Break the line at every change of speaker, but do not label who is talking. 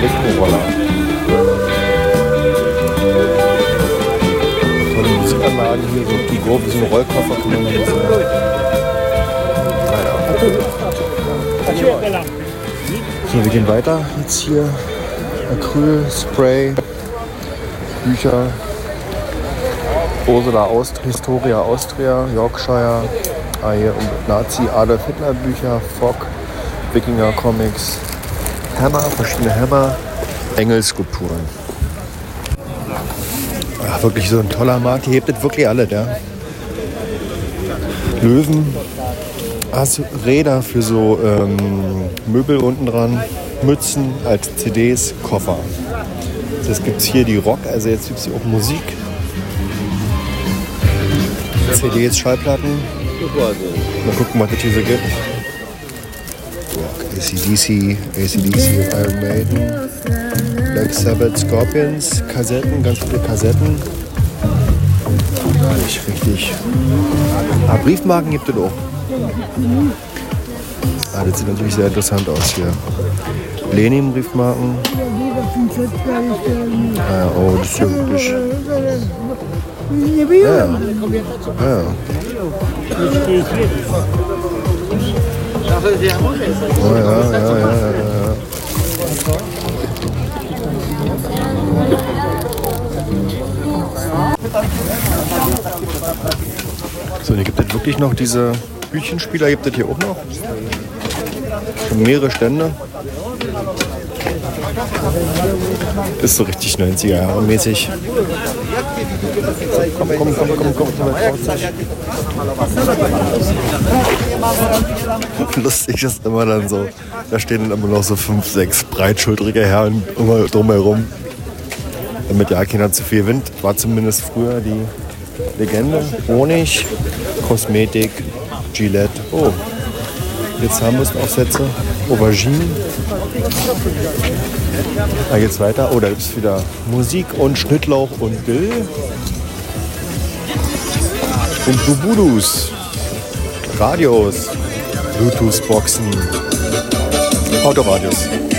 Elektroroller. Tolle Musikanlagen hier, so To-Go, wie so ein Rollkoffer kann man hier so. Naja. So, wir gehen weiter. Jetzt hier Acryl, Spray, Bücher. Ursula Historia Austria, Yorkshire, hier Nazi Adolf Hitler Bücher, Fock, Wikinger Comics, Hammer, verschiedene Hammer, Engelskulpturen. Ach, wirklich so ein toller Markt, hier hebt das wirklich alle, der. Löwen, Räder für so Möbel unten dran, Mützen als CDs, Koffer. Das gibt's hier die Rock, also jetzt gibt's hier auch Musik. CDs, Schallplatten. Mal gucken, was es hier so gibt. AC/DC, Iron Maiden, Black Sabbath, Scorpions, Kassetten, ganz viele Kassetten. Nicht richtig. Aber Briefmarken gibt es auch. Das sieht natürlich sehr interessant aus hier. Lenin-Briefmarken. Oh, das ist ja wirklich. Ja. Oh ja. So, hier gibt es wirklich noch diese Hütchenspieler, gibt es hier auch noch. Schon mehrere Stände. Ist so richtig 90er Jahre mäßig. Komm. Lustig ist immer dann so, da stehen dann immer noch so 5, 6 breitschultrige Herren immer drumherum. Damit ja keiner zu viel Wind. War zumindest früher die Legende. Honig, Kosmetik, Gillette. Oh, jetzt haben wir es Aufsätze. Auberginen. Da geht's weiter. Oh, da gibt es wieder Musik und Schnittlauch und Dill. Und Bubudus. Radios. Bluetooth-Boxen. Autoradios.